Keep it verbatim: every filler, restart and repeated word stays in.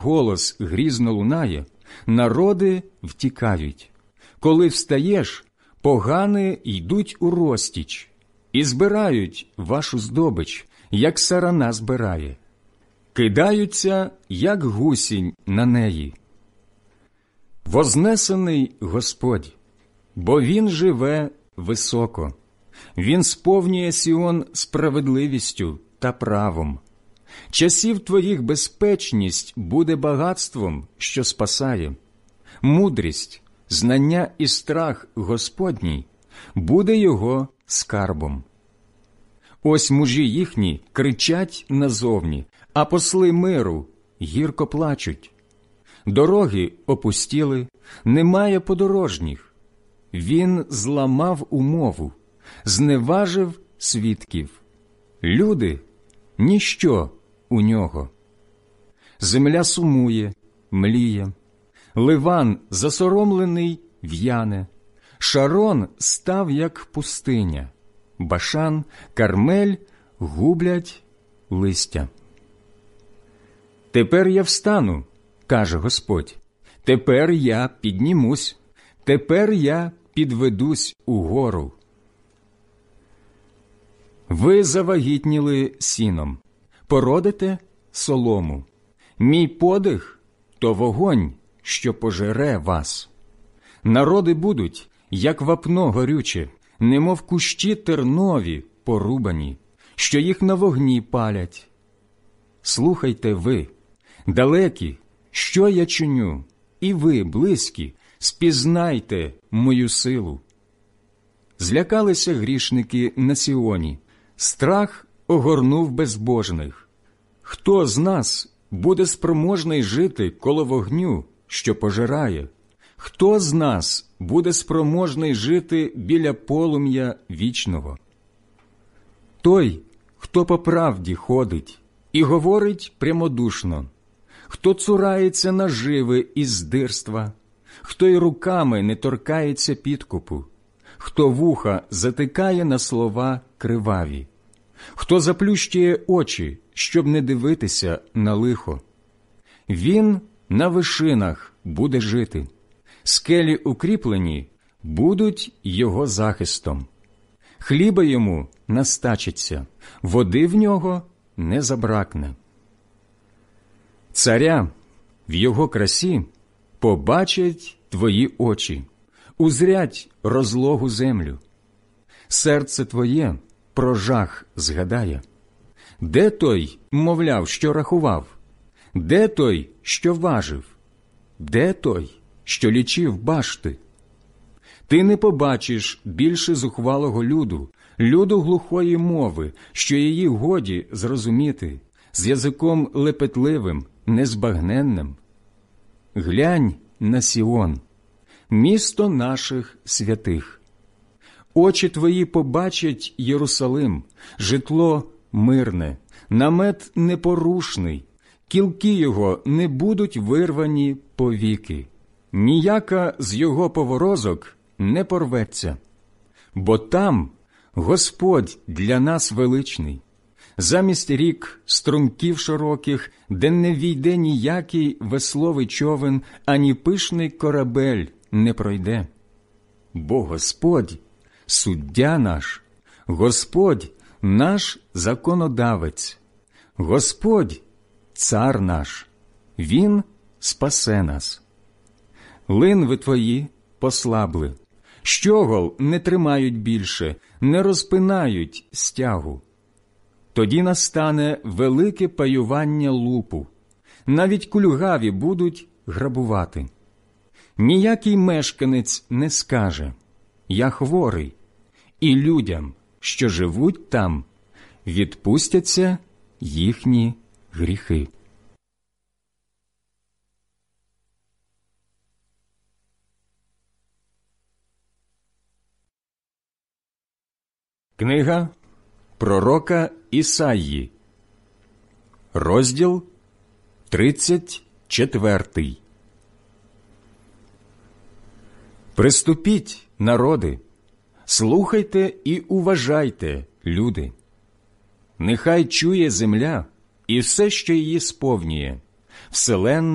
голос грізно лунає, народи втікають. Коли встаєш, погани йдуть у розтіч і збирають вашу здобич, як сарана збирає. Кидаються, як гусінь на неї. Вознесений Господь, бо Він живе високо. Він сповнює Сіон справедливістю та правом. Часів твоїх безпечність буде багатством, що спасає. Мудрість, знання і страх Господній буде його скарбом. Ось мужі їхні кричать назовні, а посли миру гірко плачуть. Дороги опустіли, немає подорожніх. Він зламав умову, зневажив свідків. Люди – ніщо у нього. Земля сумує, мліє. Ливан засоромлений в'яне. Шарон став, як пустиня. Башан, Кармель гублять листя. Тепер я встану, каже Господь. Тепер я піднімусь. Тепер я підведусь угору. Ви завагітніли сіном, породите солому. Мій подих – то вогонь, що пожере вас. Народи будуть, як вапно горюче, немов кущі тернові порубані, що їх на вогні палять. Слухайте ви, далекі, що я чиню, і ви, близькі, спізнайте мою силу. Злякалися грішники на Сіоні, страх огорнув безбожних. Хто з нас буде спроможний жити коло вогню, що пожирає? Хто з нас буде спроможний жити біля полум'я вічного? Той, хто по правді ходить і говорить прямодушно, хто цурається наживи і здирства, хто й руками не торкається підкупу, хто вуха затикає на слова криваві, хто заплющує очі, щоб не дивитися на лихо. Він на вишинах буде жити, скелі укріплені будуть його захистом. Хліба йому настачиться, води в нього не забракне. Царя в його красі побачать твої очі, узрять розлогу землю. Серце твоє про жах згадає. Де той, мовляв, що рахував? Де той, що важив? Де той, що лічив башти? Ти не побачиш більше зухвалого люду, люду глухої мови, що її годі зрозуміти, з язиком лепетливим, незбагненним. Глянь на Сіон, місто наших святих. Очі твої побачать Єрусалим, житло мирне, намет непорушний, кілки його не будуть вирвані повіки, ніяка з його поворозок не порветься. Бо там Господь для нас величний, замість рік струмків широких, де не війде ніякий весловий човен, ані пишний корабель не пройде. Бо Господь – суддя наш, Господь – наш законодавець, Господь – цар наш, Він спасе нас. Линви твої послабли, щогол не тримають більше, не розпинають стягу. Тоді настане велике паювання лупу, навіть кульгаві будуть грабувати. Ніякий мешканець не скаже «Я хворий», і людям, що живуть там, відпустяться їхні гріхи. Книга пророка Ісаї, розділ тридцять четвертий. Приступіть, народи, слухайте і уважайте, люди. Нехай чує земля і все, що її сповнює, вселенна